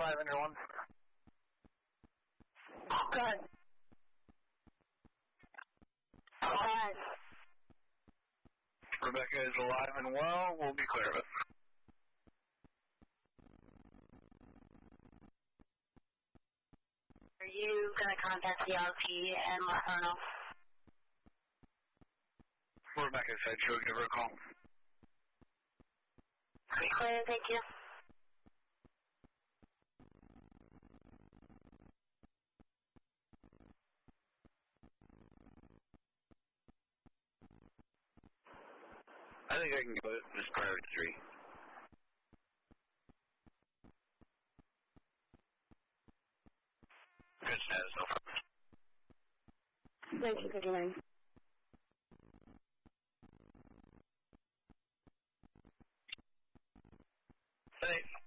alive in your one. Go ahead. Alright. Rebecca is alive and well. We'll be clear of it. Are you going to contact the LP and let her know? Rebecca said she would give her a call. Clear, thank you. I think I can go just prior to 3. Good status so far. Thank you for joining. Hey.